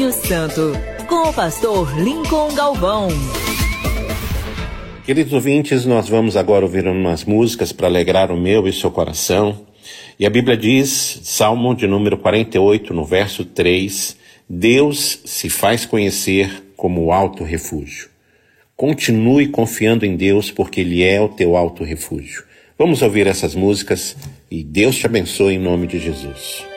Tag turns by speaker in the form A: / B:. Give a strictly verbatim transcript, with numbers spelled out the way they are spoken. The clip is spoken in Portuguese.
A: Caminho Santo, com o pastor Lincoln Galvão.
B: Queridos ouvintes, nós vamos agora ouvir umas músicas para alegrar o meu e seu coração. E a Bíblia diz, Salmo de número quarenta e oito, no verso três, Deus se faz conhecer como o alto refúgio. Continue confiando em Deus, porque Ele é o teu alto refúgio. Vamos ouvir essas músicas e Deus te abençoe em nome de Jesus.